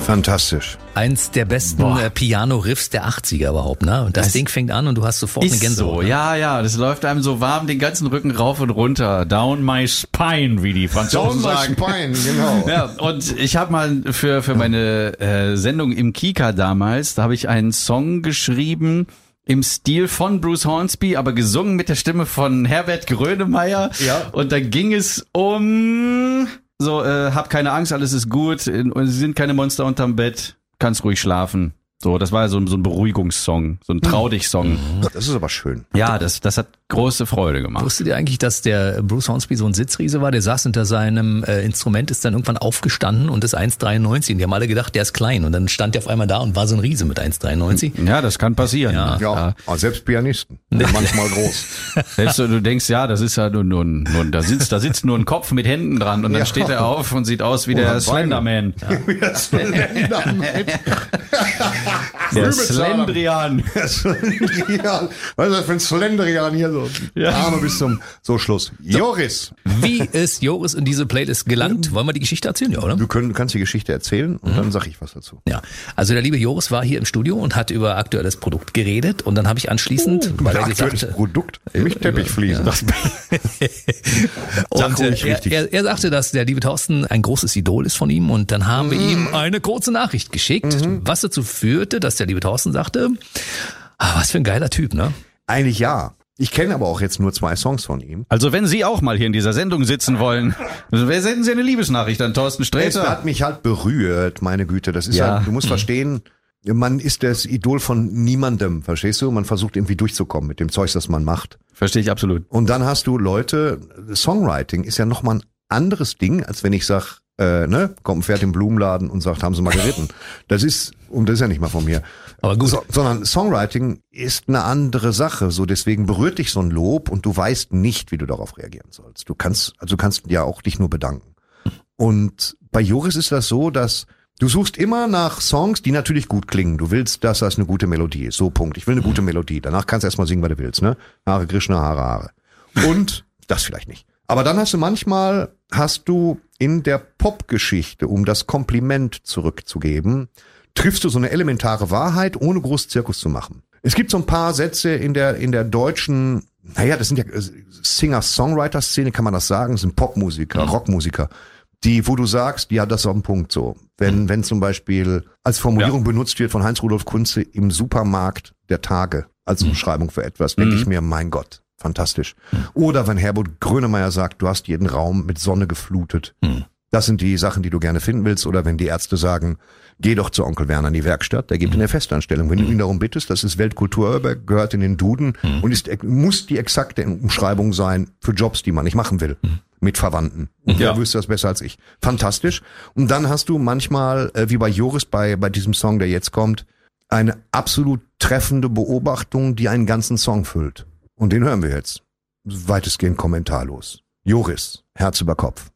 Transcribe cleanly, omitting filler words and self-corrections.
Fantastisch. Eins der besten Piano-Riffs der 80er überhaupt, ne? Und das Ding fängt an und du hast sofort eine Gänsehaut. So, ja, das läuft einem so warm den ganzen Rücken rauf und runter. Down my spine, wie die Franzosen sagen. Down my spine, genau. Ja, und ich habe mal für meine Sendung im Kika damals, da habe ich einen Song geschrieben im Stil von Bruce Hornsby, aber gesungen mit der Stimme von Herbert Grönemeyer. Ja. Und da ging es um so, hab keine Angst, alles ist gut, sie sind keine Monster unterm Bett, kannst ruhig schlafen. So, das war so ein Beruhigungssong, so ein Trau-dich-Song. Das ist aber schön. Ja, das hat große Freude gemacht. Wusstet ihr eigentlich, dass der Bruce Hornsby so ein Sitzriese war? Der saß hinter seinem Instrument, ist dann irgendwann aufgestanden und ist 1,93. Und die haben alle gedacht, der ist klein. Und dann stand der auf einmal da und war so ein Riese mit 1,93. Ja, das kann passieren. Ja. Aber selbst Pianisten. Manchmal groß. Selbst du denkst, ja, das ist ja nur da sitzt nur ein Kopf mit Händen dran und dann steht er auf und sieht aus wie der Slenderman. Wie der Slenderman. Der Slendrian. Slendrian. Was ist das für ein Slendrian hier so? Ja. Arme bis zum Schluss. Joris. Wie ist Joris in diese Playlist gelangt? Wollen wir die Geschichte erzählen, ja, oder? Du kannst die Geschichte erzählen und dann sag ich was dazu. Ja, also der liebe Joris war hier im Studio und hat über aktuelles Produkt geredet und dann habe ich anschließend, weil er gesagt hat, Produkt, nicht Teppichfliesen. Ja. Und er sagte, dass der liebe Thorsten ein großes Idol ist von ihm und dann haben wir ihm eine kurze Nachricht geschickt, was dazu führte, dass der liebe Thorsten sagte, was für ein geiler Typ, ne? Eigentlich ja. Ich kenne aber auch jetzt nur 2 Songs von ihm. Also wenn Sie auch mal hier in dieser Sendung sitzen wollen, senden Sie eine Liebesnachricht an Thorsten Sträter. Es hat mich halt berührt, meine Güte. Das ist halt, du musst verstehen, man ist das Idol von niemandem, verstehst du? Man versucht irgendwie durchzukommen mit dem Zeug, das man macht. Verstehe ich absolut. Und dann hast du Leute, Songwriting ist ja nochmal ein anderes Ding, als wenn ich sag, kommt ein Pferd im Blumenladen und sagt, haben Sie mal geritten. Das ist ja nicht mal von mir. Aber gut. Sondern Songwriting ist eine andere Sache. So, deswegen berührt dich so ein Lob und du weißt nicht, wie du darauf reagieren sollst. Du kannst ja auch dich nur bedanken. Und bei Joris ist das so, dass du suchst immer nach Songs, die natürlich gut klingen. Du willst, dass das eine gute Melodie ist. So, Punkt. Ich will eine gute Melodie. Danach kannst du erstmal singen, was du willst, ne? Hare Krishna, Hare. Und das vielleicht nicht. Aber dann hast du in der Popgeschichte, um das Kompliment zurückzugeben, triffst du so eine elementare Wahrheit, ohne groß Zirkus zu machen. Es gibt so ein paar Sätze in der deutschen, das sind ja Singer-Songwriter-Szene, kann man das sagen, das sind Popmusiker, Rockmusiker, wo du sagst, ja, das ist auf den Punkt so. Wenn zum Beispiel als Formulierung benutzt wird von Heinz-Rudolf Kunze im Supermarkt der Tage als Umschreibung für etwas, denke ich mir, mein Gott. Fantastisch. Oder wenn Herbert Grönemeyer sagt, du hast jeden Raum mit Sonne geflutet. Das sind die Sachen, die du gerne finden willst. Oder wenn die Ärzte sagen, geh doch zu Onkel Werner in die Werkstatt, der gibt dir eine Festanstellung. Wenn du ihn darum bittest, das ist Weltkulturerbe, gehört in den Duden und muss die exakte Umschreibung sein für Jobs, die man nicht machen will. Mit Verwandten. Und wer wüsste das besser als ich. Fantastisch. Und dann hast du manchmal, wie bei Joris, bei diesem Song, der jetzt kommt, eine absolut treffende Beobachtung, die einen ganzen Song füllt. Und den hören wir jetzt. Weitestgehend kommentarlos. Joris, Herz über Kopf.